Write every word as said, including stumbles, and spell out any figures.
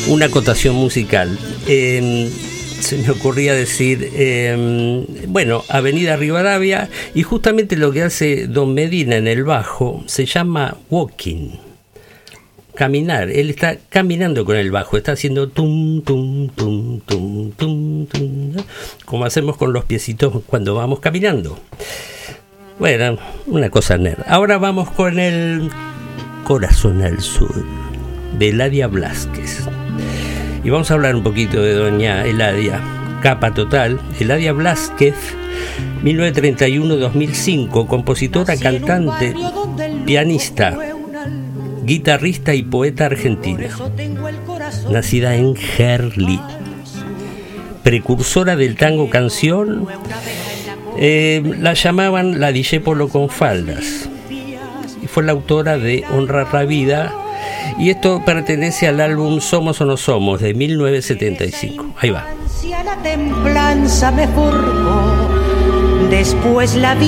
una acotación musical. Eh, se me ocurría decir, eh, bueno, Avenida Rivadavia, y justamente lo que hace Don Medina en el bajo se llama walking, caminar. Él está caminando con el bajo, está haciendo tum, tum, tum, tum, tum, tum, como hacemos con los piecitos cuando vamos caminando. Bueno, una cosa nerd. Ahora vamos con el Corazón al Sur, de Eladia Blasquez. Y vamos a hablar un poquito de doña Eladia, capa total. Eladia Blasquez, mil novecientos treinta y uno a dos mil cinco, compositora, cantante, pianista, guitarrista y poeta argentina. Nacida en Gerli, precursora del tango canción, eh, la llamaban la Discépolo con faldas, y fue la autora de Honrar la Vida. Y esto pertenece al álbum Somos o no somos, de mil novecientos setenta y cinco. Ahí va. La templanza me forjó, después la vida